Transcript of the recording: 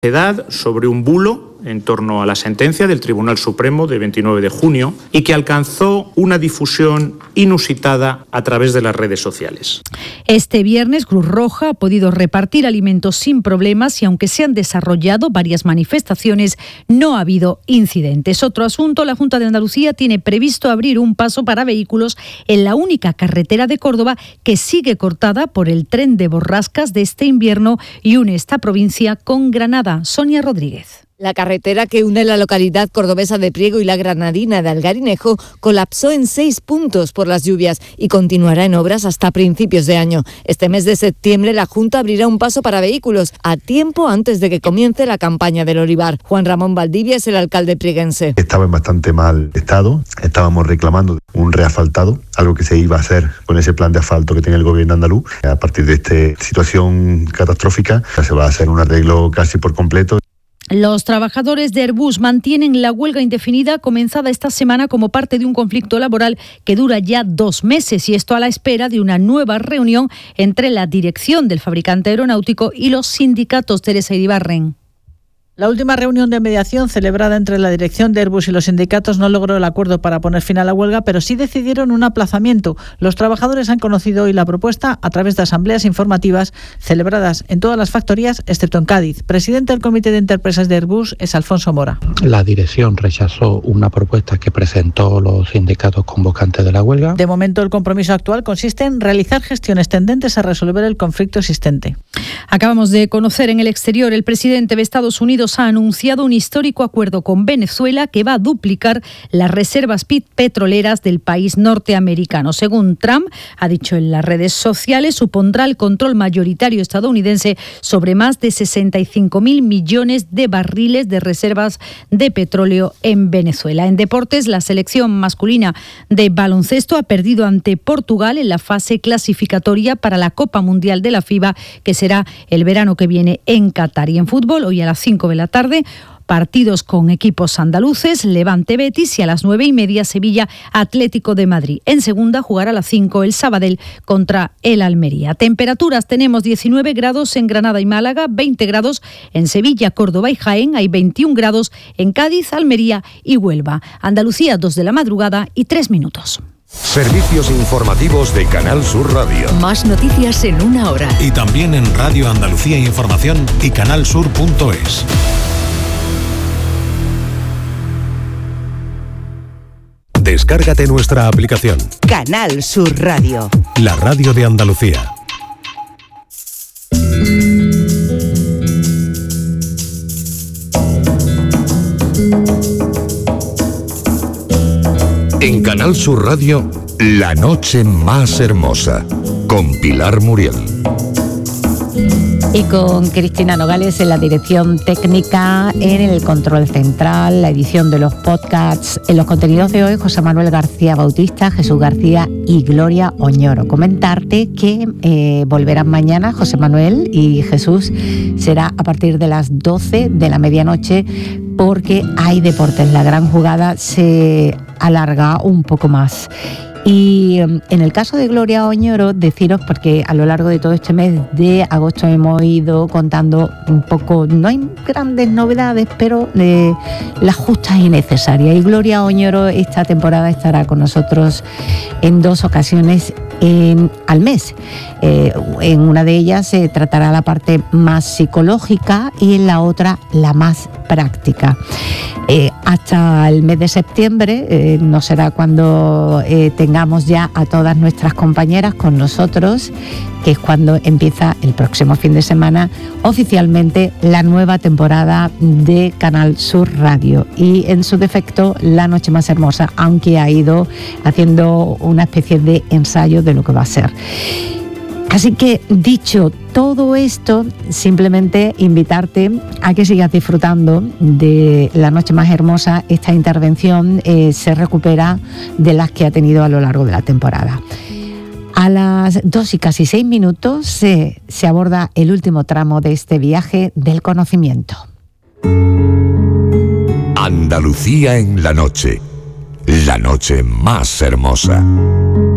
sobre un bulo en torno a la sentencia del Tribunal Supremo de 29 de junio y que alcanzó una difusión inusitada a través de las redes sociales. Este viernes Cruz Roja ha podido repartir alimentos sin problemas y aunque se han desarrollado varias manifestaciones, no ha habido incidentes. Otro asunto, la Junta de Andalucía tiene previsto abrir un paso para vehículos en la única carretera de Córdoba que sigue cortada por el tren de borrascas de este invierno y une esta provincia con Granada. Sonia Rodríguez. La carretera que une la localidad cordobesa de Priego y la granadina de Algarinejo colapsó en 6 puntos por las lluvias y continuará en obras hasta principios de año. Este mes de septiembre la Junta abrirá un paso para vehículos a tiempo antes de que comience la campaña del olivar. Juan Ramón Valdivia es el alcalde prieguense. Estaba en bastante mal estado, estábamos reclamando un reasfaltado, algo que se iba a hacer con ese plan de asfalto que tiene el gobierno andaluz. A partir de esta situación catastrófica se va a hacer un arreglo casi por completo. Los trabajadores de Airbus mantienen la huelga indefinida comenzada esta semana como parte de un conflicto laboral que dura ya 2 meses y esto a la espera de una nueva reunión entre la dirección del fabricante aeronáutico y los sindicatos. Teresa Iribarren. La última reunión de mediación celebrada entre la dirección de Airbus y los sindicatos no logró el acuerdo para poner fin a la huelga, pero sí decidieron un aplazamiento. Los trabajadores han conocido hoy la propuesta a través de asambleas informativas celebradas en todas las factorías, excepto en Cádiz. Presidente del Comité de Interempresas de Airbus es Alfonso Mora. La dirección rechazó una propuesta que presentó los sindicatos convocantes de la huelga. De momento, el compromiso actual consiste en realizar gestiones tendentes a resolver el conflicto existente. Acabamos de conocer en el exterior, el presidente de Estados Unidos ha anunciado un histórico acuerdo con Venezuela que va a duplicar las reservas petroleras del país norteamericano. Según Trump, ha dicho en las redes sociales, supondrá el control mayoritario estadounidense sobre más de 65.000 millones de barriles de reservas de petróleo en Venezuela. En deportes, la selección masculina de baloncesto ha perdido ante Portugal en la fase clasificatoria para la Copa Mundial de la FIBA, que será el verano que viene en Qatar. Y en fútbol, hoy a las 5 de la tarde, partidos con equipos andaluces, Levante Betis y a las 9:30 Sevilla Atlético de Madrid. En segunda jugará a las 5 el Sabadell contra el Almería. Temperaturas, tenemos 19 grados en Granada y Málaga, 20 grados en Sevilla, Córdoba y Jaén, hay 21 grados en Cádiz, Almería y Huelva. Andalucía, 2 de la madrugada y 3 minutos. Servicios informativos de Canal Sur Radio. Más noticias en 1 hora. Y también en Radio Andalucía Información y canalsur.es. Descárgate nuestra aplicación. Canal Sur Radio. La radio de Andalucía. En Canal Sur Radio, La Noche Más Hermosa, con Pilar Muriel. Y con Cristina Nogales en la dirección técnica, en el control central, la edición de los podcasts. En los contenidos de hoy, José Manuel García Bautista, Jesús García y Gloria Oñoro. Comentarte que volverán mañana José Manuel y Jesús. Será a partir de las 12 de la medianoche porque hay deportes. La gran jugada se alarga un poco más. Y en el caso de Gloria Oñoro, deciros, porque a lo largo de todo este mes de agosto hemos ido contando un poco, no hay grandes novedades, pero las justas y necesarias. Y Gloria Oñoro esta temporada estará con nosotros en 2 ocasiones al mes. En una de ellas se tratará la parte más psicológica y en la otra la más práctica. Hasta el mes de septiembre, no será cuando tengamos ya a todas nuestras compañeras con nosotros, que es cuando empieza el próximo fin de semana oficialmente la nueva temporada de Canal Sur Radio y en su defecto La Noche Más Hermosa, aunque ha ido haciendo una especie de ensayo de lo que va a ser. Así que, dicho todo esto, simplemente invitarte a que sigas disfrutando de La Noche Más Hermosa. Esta intervención se recupera de las que ha tenido a lo largo de la temporada. A las 2 y casi 6 minutos se aborda el último tramo de este viaje del conocimiento. Andalucía en la noche más hermosa.